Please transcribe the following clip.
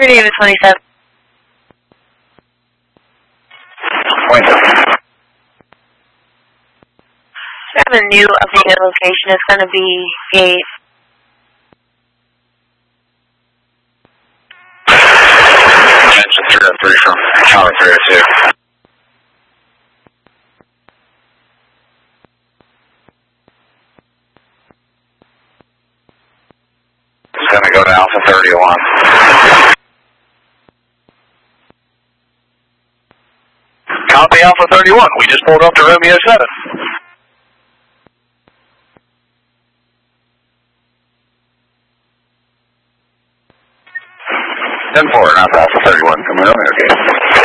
Your name is 27. 27. I have a new updated location. It's going to be gate. Mention 303 from Tower 302. It's going to go to Alpha 31. Copy Alpha 31. We just pulled up to Romeo 7. 10-4, not Alpha 31. Coming over, okay.